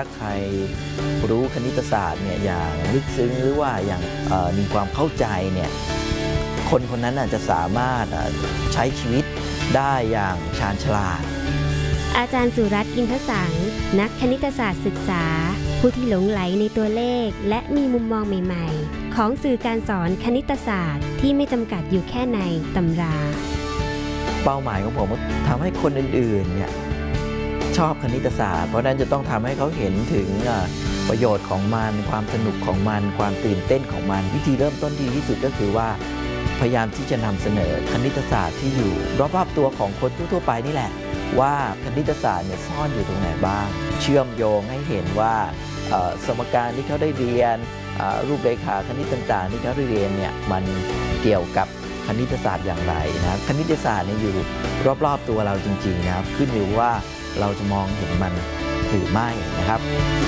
ใครรู้คณิตศาสตร์เนี่ยอย่างลึกซึ้งหรือว่าอย่างมีความเข้าใจเนี่ยคนคนนั้นจะสามารถใช้ชีวิตได้อย่างชาญฉลาดอาจารย์สุรัตน์อินทสังนักคณิตศาสตร์ศึกษาผู้ที่หลงไหลในตัวเลขและมีมุมมองใหม่ๆของสื่อการสอนคณิตศาสตร์ที่ไม่จำกัดอยู่แค่ในตำราเป้าหมายของผมก็ทำให้คนอื่นๆเนี่ยชอบคณิตศาสตร์เพราะนั้นจะต้องทำให้เขาเห็นถึงประโยชน์ของมันความสนุกของมันความตื่นเต้นของมันวิธีเริ่มต้นที่ดีที่สุดก็คือว่าพยายามที่จะนำเสนอคณิตศาสตร์ที่อยู่รอบๆตัวของคนทั่วๆไปนี่แหละว่าคณิตศาสตร์เนี่ยซ่อนอยู่ตรงไหนบ้างเชื่อมโยงให้เห็นว่าสมการที่เขาได้เรียนรูปเรขาคณิตต่างๆที่เขาได้เรียนเนี่ยมันเกี่ยวกับคณิตศาสตร์อย่างไรนะครับคณิตศาสตร์เนี่ยอยู่รอบๆตัวเราจริงๆนะครับขึ้นอยู่ว่าเราจะมองเห็นมันหรือไม่นะครับ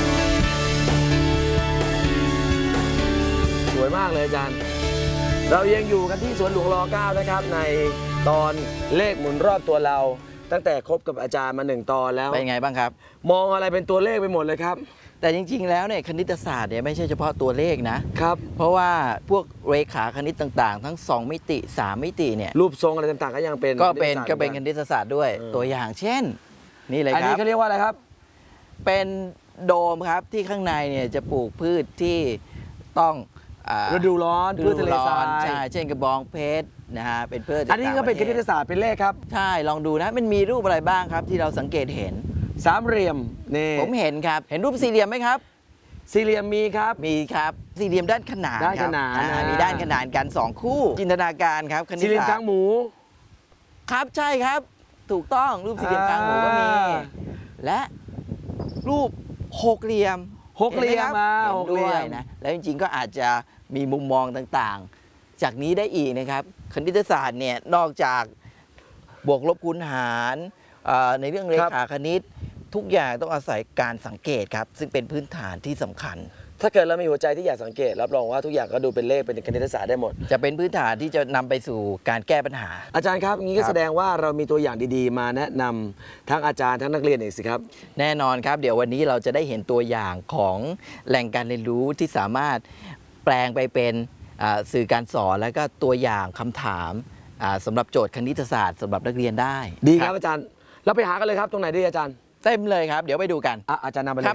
สวยมากเลยอาจารย์เรายังอยู่กันที่สวนหลวงร9นะครับในตอนเลขหมุนรอบตัวเราตั้งแต่คบกับอาจารย์มา1 ตอนแล้วเป็นไงบ้างครับมองอะไรเป็นตัวเลขไปหมดเลยครับแต่จริงๆแล้วเนี่ยคณิตศาสตร์เนี่ยไม่ใช่เฉพาะตัวเลขนะครับเพราะว่าพวกเรขาคณิตต่างๆทั้ง2มิติ3มิติเนี่ยรูปทรงอะไรต่างๆก็ยังเป็นคณิตศาสตร์ด้วยตัวอย่างเช่นนี่เลยครับอันนี้เขาเรียกว่าอะไรครับเป็นโดมครับที่ข้างในเนี่ยจะปลูกพืชที่ต้องฤดูร้อนพืชทะเลทรายใช่เช่นกระบองเพชรนะฮะเป็นพืชอันนี้ก็เป็นคณิตศาสตร์เป็นเลขครับใช่ลองดูนะมันมีรูปอะไรบ้างครับที่เราสังเกตเห็นสามเหลี่ยมนี่ผมเห็นครับเห็นรูปสี่เหลี่ยมไหมครับสี่เหลี่ยมมีครับมีครับสี่เหลี่ยมด้านขนานมีด้านขนานกัน2คู่จินตนาการครับคณิตศาสตร์สี่เหลี่ยมกลางหมูครับใช่ครับถูกต้องรูปสี่เหลี่ยมกลางหมูก็มีและรูปหกเหลี่ยมมาหกเหลี่ยมนะแล้วจริงๆก็อาจจะมีมุมมองต่างๆจากนี้ได้อีกนะครับคณิตศาสตร์เนี่ยนอกจากบวกลบคูณหารในเรื่องเรขาคณิตทุกอย่างต้องอาศัยการสังเกตครับซึ่งเป็นพื้นฐานที่สำคัญถ้าเกิดเรามีหัวใจที่อยากสังเกตรับรองว่าทุกอย่างก็ดูเป็นเลขเป็นคณิตศาสตร์ได้หมดจะเป็นพื้นฐานที่จะนำไปสู่การแก้ปัญหาอาจารย์ครับงี้ก็แสดงว่าเรามีตัวอย่างดีๆมาแนะนำทั้งอาจารย์ทั้งนักเรียนเองสิครับแน่นอนครับเดี๋ยววันนี้เราจะได้เห็นตัวอย่างของแหล่งการเรียนรู้ที่สามารถแปลงไปเป็นสื่อการสอนและก็ตัวอย่างคำถามสำหรับโจทย์คณิตศาสตร์สำหรับนักเรียนได้ดีครับอาจารย์เราไปหากันเลยครับตรงไหนดีอาจารย์เต็มเลยครับเดี๋ยวไปดูกันอาจารย์นำไปเลยครับ